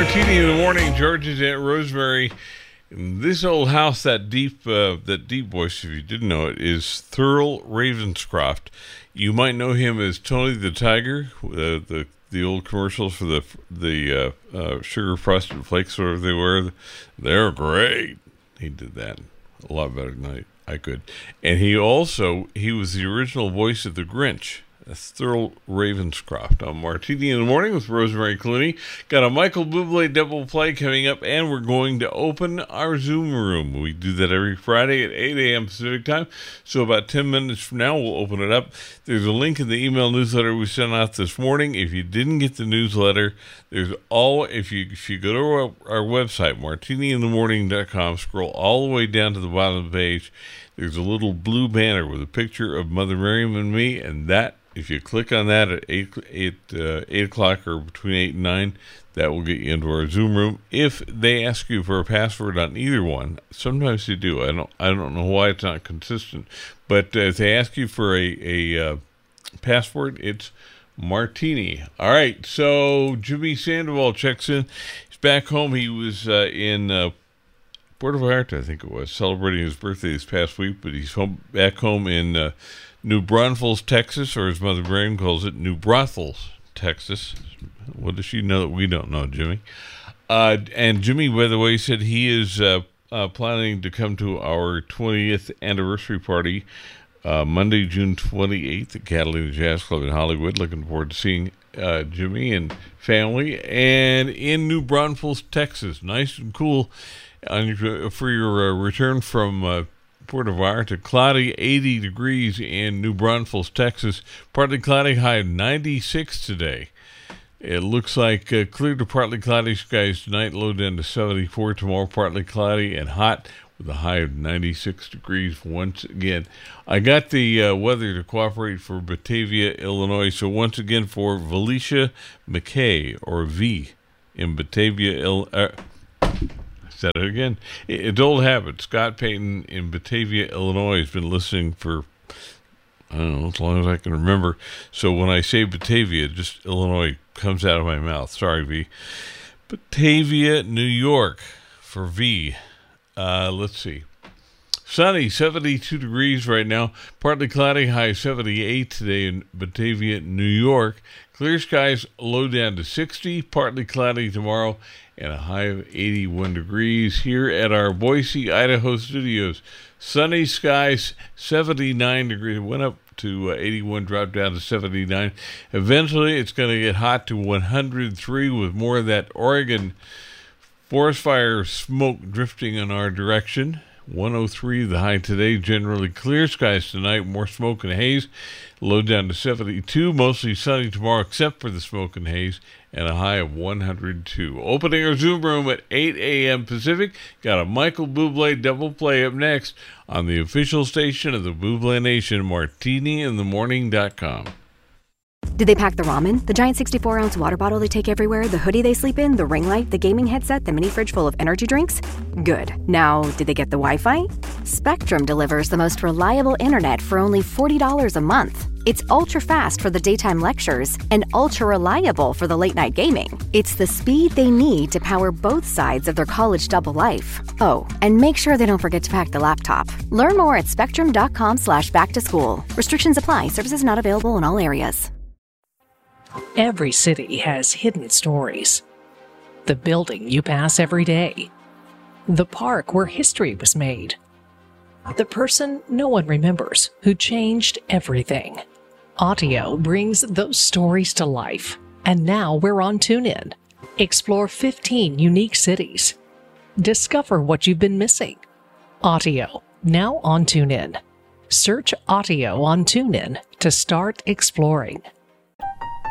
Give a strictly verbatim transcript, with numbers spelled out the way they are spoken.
Martini in the morning. George's Aunt Rosemary. This old house, that deep, uh, that deep voice, if you didn't know it, is Thurl Ravenscroft. You might know him as Tony the Tiger, uh, the the old commercials for the the uh, uh, sugar frosted flakes, whatever they were. They're great. He did that a lot better than I, I could. And he also he was the original voice of the Grinch. That's Thurl Ravenscroft on Martini in the Morning with Rosemary Clooney. Got a Michael Bublé double play coming up, and we're going to open our Zoom room. We do that every Friday at eight a.m. Pacific time, so about ten minutes from now we'll open it up. There's a link in the email newsletter we sent out this morning. If you didn't get the newsletter, there's all, if you if you go to our, our website, martini in the morning dot com, scroll all the way down to the bottom of the page, there's a little blue banner with a picture of Mother Miriam and me, and that, if you click on that at eight, eight, uh, eight o'clock or between eight and nine, that will get you into our Zoom room. If they ask you for a password on either one, sometimes they do. I don't I don't know why it's not consistent. But uh, if they ask you for a, a uh, password, it's Martini. All right, so Jimmy Sandoval checks in. He's back home. He was uh, in uh, Puerto Vallarta, I think it was, celebrating his birthday this past week, but he's home back home in Uh, New Braunfels, Texas, or as Mother Miriam calls it, New Brothels, Texas. What does she know that we don't know, Jimmy? Uh, and Jimmy, by the way, said he is uh, uh, planning to come to our twentieth anniversary party uh, Monday, June twenty-eighth at Catalina Jazz Club in Hollywood. Looking forward to seeing uh, Jimmy and family. And in New Braunfels, Texas, nice and cool on your, for your uh, return from Uh, Puerto Vallarta, cloudy, eighty degrees in New Braunfels, Texas. Partly cloudy, high of ninety-six today. It looks like uh, clear to partly cloudy skies tonight, low down to seventy-four. Tomorrow, partly cloudy and hot with a high of ninety-six degrees once again. I got the uh, weather to cooperate for Batavia, Illinois. So once again for Valicia McKay, or V, in Batavia, Illinois. Uh, Said it again. It's old habit. Scott Payton in Batavia, Illinois, has been listening for, I don't know, as long as I can remember. So when I say Batavia, just Illinois comes out of my mouth. Sorry, V. Batavia, New York for V. Uh, let's see. Sunny, seventy-two degrees right now. Partly cloudy, high seventy-eight today in Batavia, New York. Clear skies, low down to sixty. Partly cloudy tomorrow and a high of eighty-one degrees here at our Boise, Idaho studios. Sunny skies, seventy-nine degrees. It went up to uh, eighty-one, dropped down to seventy-nine. Eventually, it's going to get hot to one hundred three with more of that Oregon forest fire smoke drifting in our direction. one oh three the high today. Generally clear skies tonight, more smoke and haze. Low down to seventy-two, mostly sunny tomorrow except for the smoke and haze, and a high of one hundred two. Opening our Zoom room at eight a.m. Pacific. Got a Michael Bublé double play up next on the official station of the Bublé Nation, martini in the morning dot com. Did they pack the ramen, the giant sixty-four ounce water bottle they take everywhere, the hoodie they sleep in, the ring light, the gaming headset, the mini fridge full of energy drinks? Good. Now, did they get the Wi-Fi? Spectrum delivers the most reliable internet for only forty dollars a month. It's ultra-fast for the daytime lectures and ultra-reliable for the late-night gaming. It's the speed they need to power both sides of their college double life. Oh, and make sure they don't forget to pack the laptop. Learn more at spectrum.com slash back to school. Restrictions apply. Services not available in all areas. Every city has hidden stories. The building you pass every day. The park where history was made. The person no one remembers who changed everything. Audio brings those stories to life. And now we're on TuneIn. Explore fifteen unique cities. Discover what you've been missing. Audio, now on TuneIn. Search Audio on TuneIn to start exploring.